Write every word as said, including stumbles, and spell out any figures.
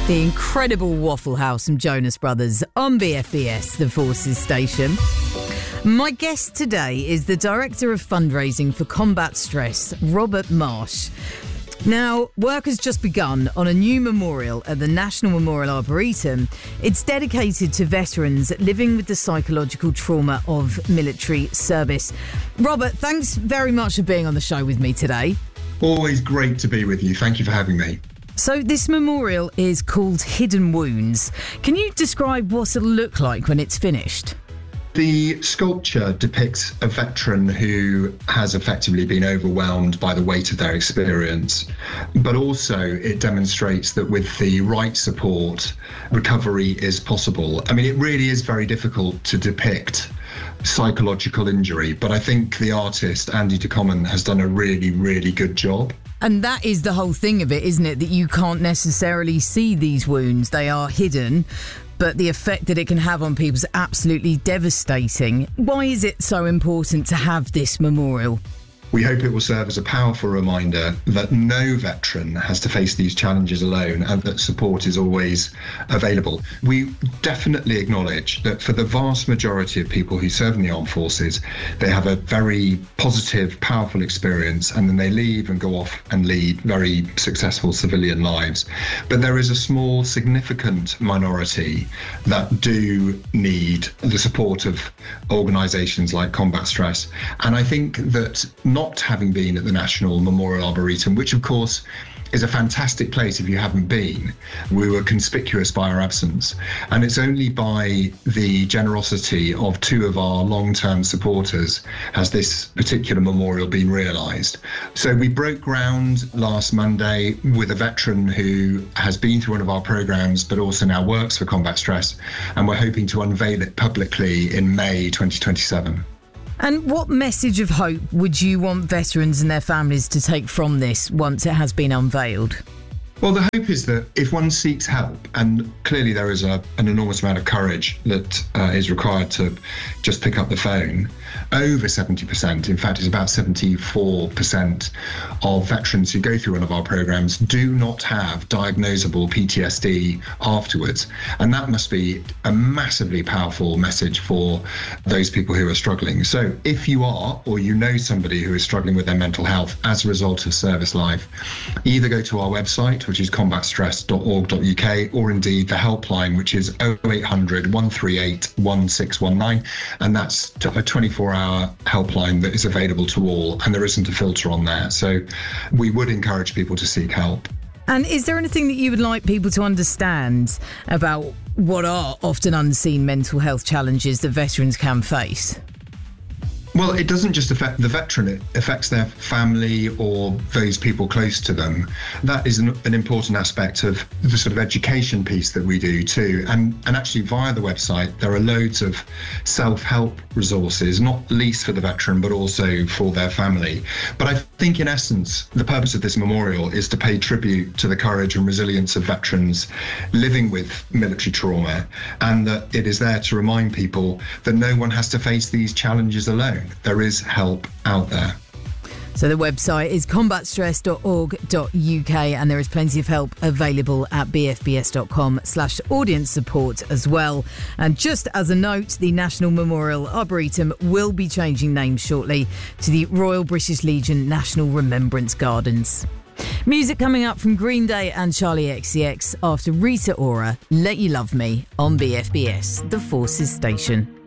The incredible Waffle House from Jonas Brothers on B F B S, the Forces station. My guest today is the Director of Fundraising for Combat Stress, Robert Marsh. Now, work has just begun on a new memorial at the National Memorial Arboretum. It's dedicated to veterans living with the psychological trauma of military service. Robert, thanks very much for being on the show with me today. Always great to be with you. Thank you for having me. So this memorial is called Hidden Wounds. Can you describe what it'll look like when it's finished? The sculpture depicts a veteran who has effectively been overwhelmed by the weight of their experience, but also it demonstrates that with the right support, recovery is possible. I mean, it really is very difficult to depict psychological injury, but I think the artist, Andy de Common, has done a really, really good job. And that is the whole thing of it, isn't it? That you can't necessarily see these wounds. They are hidden, but the effect that it can have on people is absolutely devastating. Why is it so important to have this memorial? We hope it will serve as a powerful reminder that no veteran has to face these challenges alone and that support is always available. We definitely acknowledge that for the vast majority of people who serve in the armed forces, they have a very positive, powerful experience and then they leave and go off and lead very successful civilian lives. But there is a small, significant minority that do need the support of organisations like Combat Stress. And I think that not having been at the National Memorial Arboretum, which of course is a fantastic place if you haven't been, we were conspicuous by our absence. And it's only by the generosity of two of our long-term supporters has this particular memorial been realised. So we broke ground last Monday with a veteran who has been through one of our programmes but also now works for Combat Stress, and we're hoping to unveil it publicly in May twenty twenty-seven. And what message of hope would you want veterans and their families to take from this once it has been unveiled? Well, the hope is that if one seeks help, and clearly there is a, an enormous amount of courage that uh, is required to just pick up the phone, over seventy percent, in fact, it's about seventy-four percent of veterans who go through one of our programs do not have diagnosable P T S D afterwards. And that must be a massively powerful message for those people who are struggling. So if you are, or you know somebody who is struggling with their mental health as a result of service life, either go to our website, which is combat stress dot org dot U K, or indeed the helpline, which is oh eight hundred, one three eight, one six one nine. And that's a twenty-four hour helpline that is available to all, and there isn't a filter on there. So we would encourage people to seek help. And is there anything that you would like people to understand about what are often unseen mental health challenges that veterans can face? Well, it doesn't just affect the veteran, it affects their family or those people close to them. That is an, an important aspect of the sort of education piece that we do too. And, and actually via the website, there are loads of self-help resources, not least for the veteran, but also for their family. But I think in essence, the purpose of this memorial is to pay tribute to the courage and resilience of veterans living with military trauma, and that it is there to remind people that no one has to face these challenges alone. There is help out there. So the website is combat stress dot org dot U K, and there is plenty of help available at b f b s dot com slash audience support as well. And just as a note, the National Memorial Arboretum will be changing names shortly to the Royal British Legion National Remembrance Gardens. Music coming up from Green Day and Charlie X C X after Rita Ora, Let You Love Me on B F B S, the Forces station.